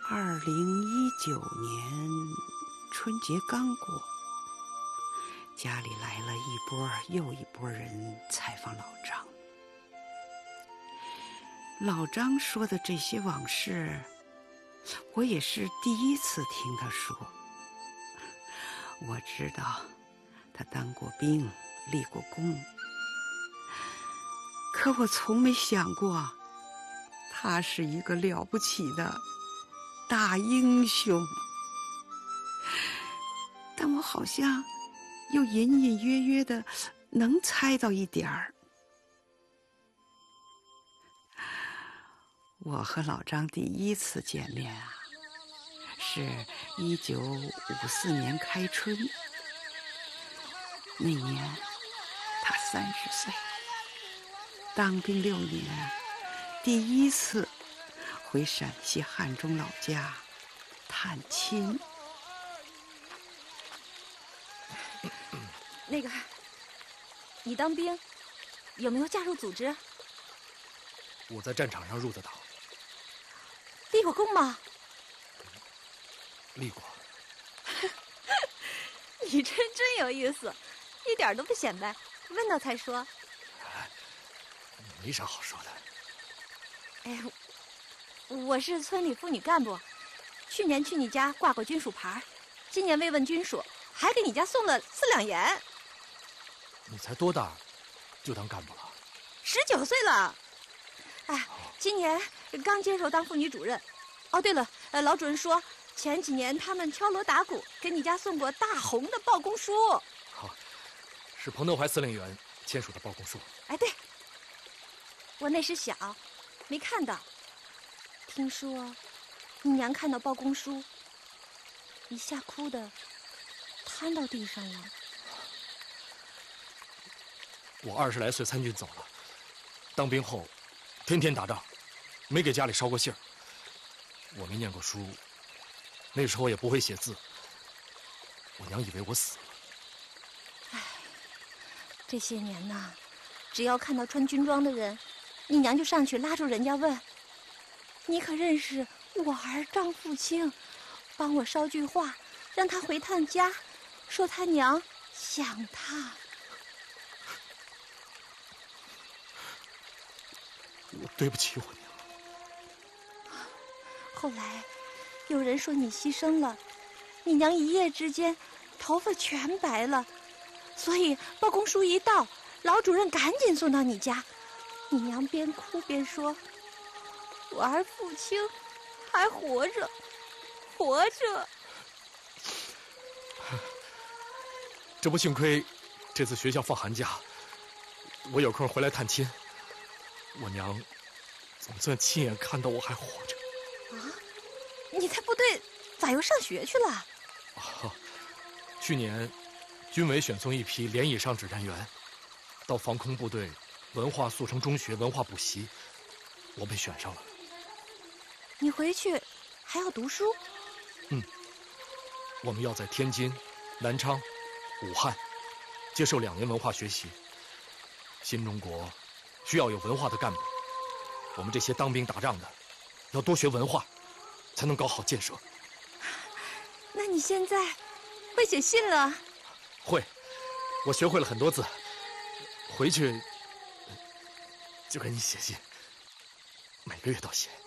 2019年春节刚过，家里来了一波又一波人采访老张。老张说的这些往事，我也是第一次听他说。我知道他当过兵，立过功，可我从没想过他是一个了不起的大英雄。但我好像又隐隐约约的能猜到一点儿。我和老张第一次见面啊，是1954年开春。那年他30岁，当兵6年，第一次回陕西汉中老家探亲。 那个，你当兵有没有加入组织？ 我在战场上入的党。 立过功吗？ 立过。 你真有意思，一点都不显摆，问到才说。 没啥好说的。 哎，我是村里妇女干部，去年去你家挂过军属牌，今年慰问军属，还给你家送了4两盐。 你才多大，就当干部了 ？19岁了。哎，今年刚接手当妇女主任。哦，对了，老主任说前几年他们敲锣打鼓给你家送过大红的报功书。 好，是彭德怀司令员签署的报功书。 哎，对，我那时小，没看到。听说你娘看到报功书，一下哭的瘫到地上了。 我20来岁参军走了，当兵后天天打仗，没给家里捎过信儿。我没念过书，那时候也不会写字。我娘以为我死了。 唉，这些年呐，只要看到穿军装的人，你娘就上去拉住人家问：“你可认识我儿张富清？帮我捎句话，让他回趟家，说他娘想他。” 我对不起我娘。 后来有人说你牺牲了，你娘一夜之间头发全白了，所以报功书一到，老主任赶紧送到你家。你娘边哭边说：“我儿富清还活着，活着。” 这不幸亏这次学校放寒假，我有空回来探亲，我娘总算亲眼看到我还活着。 啊，你在部队咋又上学去了？ 去年军委选送一批连以上指战员到防空部队文化速成中学文化补习，我被选上了。 你回去还要读书？ 我们要在天津、南昌、武汉接受2年文化学习。新中国需要有文化的干部，我们这些当兵打仗的要多学文化，才能搞好建设。 那你现在会写信了？ 会，我学会了很多字，回去就给你写信，每个月都写。